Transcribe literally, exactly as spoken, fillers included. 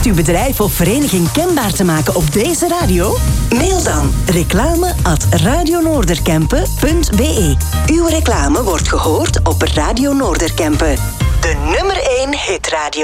wenst uw bedrijf of vereniging kenbaar te maken op deze radio? Mail dan reclame at radionoorderkempen punt be. Uw reclame wordt gehoord op Radio Noorderkempen. De nummer één hitradio.